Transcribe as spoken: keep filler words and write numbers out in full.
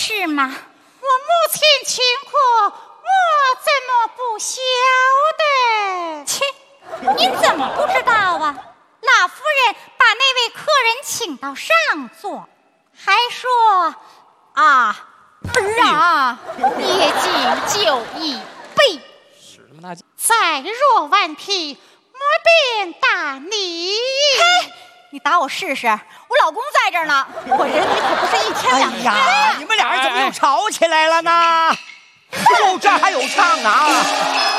事吗？ 我母亲情况，我怎么不晓得？ 切，你怎么不知道啊？老夫人把那位客人请到上座，还说啊儿啊，捏紧就一杯， 再若顽皮，我便打你！ 嘿，你打我试试！我老公在这儿呢，我忍你可不是一天两天。 哎呀，你们俩人怎么又吵起来了呢？后这还有唱呢啊！